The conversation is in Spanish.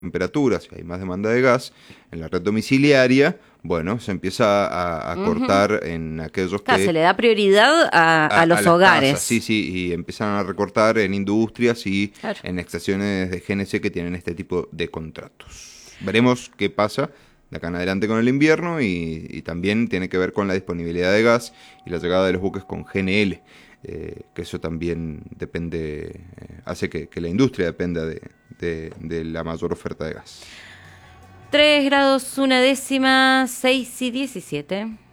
temperaturas y hay más demanda de gas en la red domiciliaria, bueno, se empieza a cortar en aquellos Claro, se que le da prioridad a los las hogares. casas, sí, y empiezan a recortar en industrias y Claro. en estaciones de GNC que tienen este tipo de contratos. Veremos qué pasa de acá en adelante con el invierno y también tiene que ver con la disponibilidad de gas y la llegada de los buques con GNL, que eso también depende, hace que la industria dependa de la mayor oferta de gas. 3 grados 1 décima, 6 y 17.